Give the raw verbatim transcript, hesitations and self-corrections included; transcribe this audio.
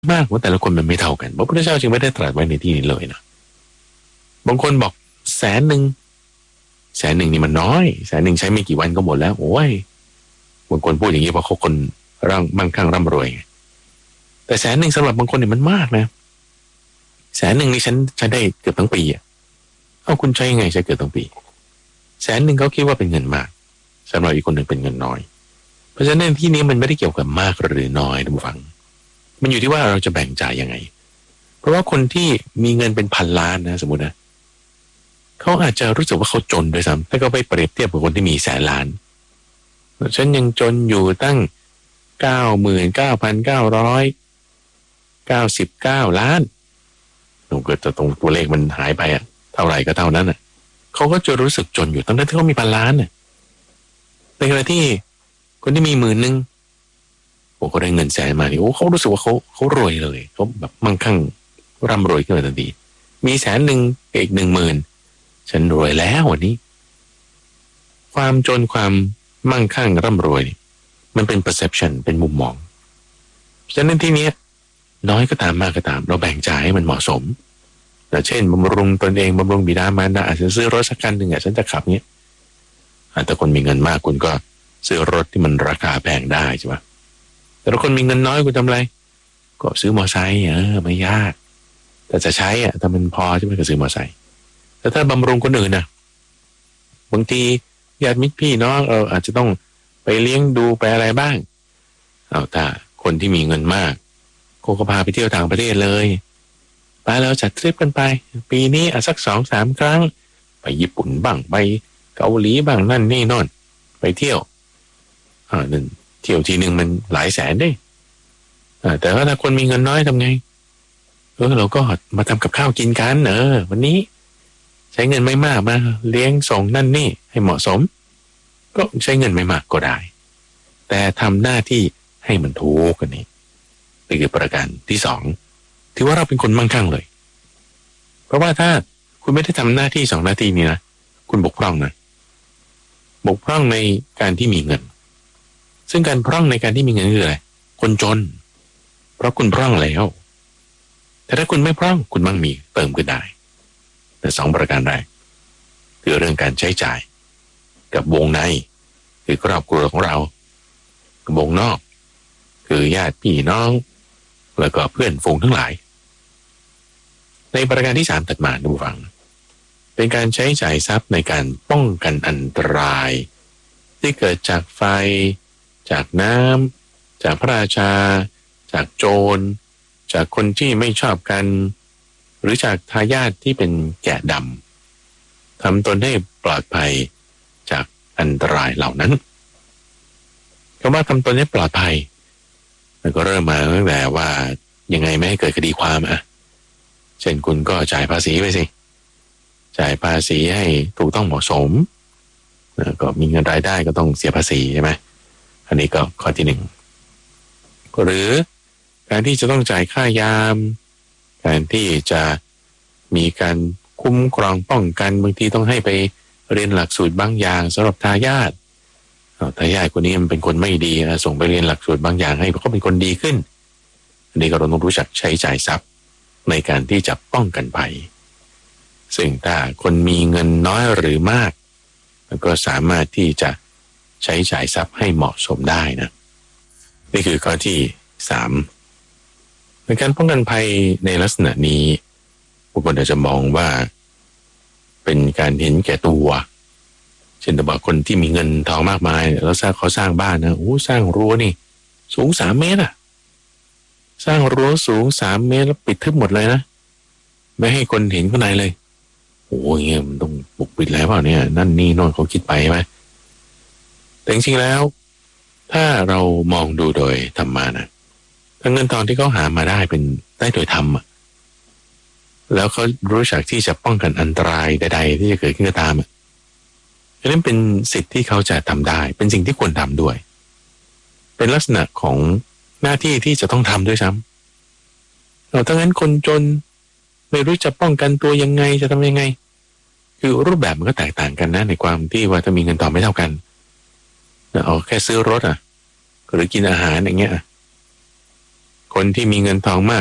มากว่าแต่ละคนมันไม่เท่ากันพระพุทธเจ้าจึงไม่ได้ตรัสไว้ในที่นี้เลยนะบางคนบอกแสนหนึ่งแสนหนึ่งนี่มันน้อยแสนหนึ่งใช้ไม่กี่วันก็หมดแล้วโอ้ยบางคนพูดอย่างนี้เพราะเขาคนร่างมั่งคั่งร่ำรวยแต่แสนหนึ่งสำหรับบางคนเนี่ยมันมากนะแสนหนึ่งนี่ฉันใช้ได้เกือบทั้งปีอ่ะเอาคุณใช้ยังไงใช้เกือบทั้งปีแสนหนึ่งเขาคิดว่าเป็นเงินมากสำหรับอีกคนหนึ่งเป็นเงินน้อยเพราะฉะนั้นที่นี้มันไม่ได้เกี่ยวกับมากหรือน้อยท่านผู้ฟังมันอยู่ที่ว่าเราจะแบ่งจ่ายยังไงเพราะว่าคนที่มีเงินเป็นพันล้านนะสมมุตินะเขาอาจจะรู้สึกว่าเขาจนด้วยซ้ำถ้าเขาไปเปรียบเทียบกับคนที่มีแสนล้านฉันยังจนอยู่ตั้งเก้าหมื่นเก้าพันเก้าร้อยเก้าสิบเก้าล้านตรงเกิดตรงตัวเลขมันหายไปอะเท่าไหร่ก็เท่านั้นอะเขาก็จะรู้สึกจนอยู่ตั้งแต่ที่เขามีพันล้านน่ะในขณะที่คนที่มีหมื่นหนึ่งโอ้เขาได้เงินแสนมานี่โอ้เขารู้สึกว่าเขาเขารวยเลยเขาแบบมั่งคั่งร่ำรวยขึ้นมาทันทีมีแสนหนึ่งอีกหนึ่งหมื่นฉันรวยแล้ววันนี้ความจนความมั่งคั่งร่ำรวยมันเป็น perception เป็นมุมมองฉะนั้นที่นี้น้อยก็ตามมากก็ตามเราแบ่งจ่ายให้มันเหมาะสมเช่นบำรุงตนเองบำรุงบิดามารดาอาจจะซื้อรถสักคันหนึ่งอ่ะฉันจะขับเนี้ยแต่คนมีเงินมากคุณก็ซื้อรถที่มันราคาแพงได้ใช่ปะแต่ถ้าคนมีเงินน้อยคุณทำอะไรก็ซื้อมอเตอร์ไซค์เออไม่ยากแต่จะใช้อ่ะถ้ามันพอใช่ไหมก็ซื้อมอเตอร์ไซค์แต่ถ้าบำรุงคนอื่นน่ะบางทีญาติมิตรพี่น้องเอออาจจะต้องไปเลี้ยงดูไปอะไรบ้างเอาถ้าคนที่มีเงินมากเขาก็พาไปเที่ยวต่างประเทศเลยไปแล้วจัดทริปกันไปปีนี้อ่ะสักสองสามครั้งไปญี่ปุ่นบ้างไปเกาหลีบ้างนั่นนี่นอนไปเที่ยวอ่านั่นเที่ยวทีหนึ่งมันหลายแสนได้อ่าแต่ว่าถ้าคนมีเงินน้อยทำไงเออเราก็มาทำกับข้าวกินกันเออวันนี้ใช้เงินไม่มากมาเลี้ยงส่งนั่นนี่ให้เหมาะสมก็ใช้เงินไม่มากก็ได้แต่ทำหน้าที่ให้มันถูกกันนี่นี่คือประการที่สองถือว่าเราเป็นคนมั่งคั่งเลยเพราะว่าถ้าคุณไม่ได้ทำหน้าที่สองหน้าที่นี้นะคุณบกพร่องนะบกพร่องในการที่มีเงินซึ่งการพร่องในการที่มีเงินคืออะไรคนจนเพราะคุณพร่องแล้วแต่ถ้าคุณไม่พร่องคุณมั่งมีเติมขึ้นได้แต่สองประการแรกคือเรื่องการใช้จ่ายกับวงในคือครอบครัวของเรากับวงนอกคือญาติพี่น้องแล้วก็เพื่อนฝูงทั้งหลายในประการที่สามถัดมาดูฟังเป็นการใช้จ่ายทรัพย์ในการป้องกันอันตรายที่เกิดจากไฟจากน้ำจากพระราชาจากโจรจากคนที่ไม่ชอบกันหรือจากทายาทที่เป็นแกะดำทำตนให้ปลอดภัยจากอันตรายเหล่านั้นคำว่าทำตนให้ปลอดภัยมันก็เริ่มมาตั้งแต่ว่ายังไงไม่ให้เกิดคดีความอ่ะเช่นคุณก็จ่ายภาษีไปสิจ่ายภาษีให้ถูกต้องเหมาะสมก็มีเงินรายได้ก็ต้องเสียภาษีใช่ไหมอันนี้ก็ข้อที่หนึ่งหรือการที่จะต้องจ่ายค่ายามการที่จะมีการคุ้มครองป้องกันบางทีต้องให้ไปเรียนหลักสูตรบางอย่างสำหรับทายาททายาทคนนี้มันเป็นคนไม่ดีนะส่งไปเรียนหลักสูตรบางอย่างให้เขาเป็นคนดีขึ้นอันนี้ก็เราต้องรู้จักใช้จ่ายทรัพย์ในการที่จะป้องกันภัยซึ่งถ้าคนมีเงินน้อยหรือมากก็สามารถที่จะใช้จ่ายทรัพย์ให้เหมาะสมได้นะนี่คือข้อที่สามในการป้องกันภัยในลักษณะนี้บุคคลอาจจะมองว่าเป็นการเห็นแก่ตัวเช่นแต่ว่าคนที่มีเงินทองมากมายแล้วสร้างเขาสร้างบ้านนะโอ้สร้างรั้วนี่สูงสามเมตรอะสร้างรั้วสูงสามเมตรแล้วปิดทึบหมดเลยนะไม่ให้คนเห็นข้างในเลยโอ้ยเงี้ยมันต้องปกปิดแล้วเปล่าเนี่ยนั่นนี่โน่นเขาคิดไปไหมแต่จริงๆแล้วถ้าเรามองดูโดยธรรมะนะถ้าเงินทองที่เขาหามาได้เป็นได้โดยธรรมอะแล้วเขารู้จักที่จะป้องกันอันตรายใดๆที่จะเกิดขึ้นก็ตามอ่ะนั่นเป็นสิทธิ์ที่เขาจะทำได้เป็นสิ่งที่ควรทำด้วยเป็นลักษณะของหน้าที่ที่จะต้องทำด้วยซ้ำเราถ้างั้นคนจนไม่รู้จะป้องกันตัวยังไงจะทำยังไงคือรูปแบบมันก็แตกต่างกันนะในความที่ว่าถ้ามีเงินทองไม่เท่ากันเอาแค่ซื้อรถอ่ะหรือกินอาหารอย่างเงี้ยคนที่มีเงินทองมาก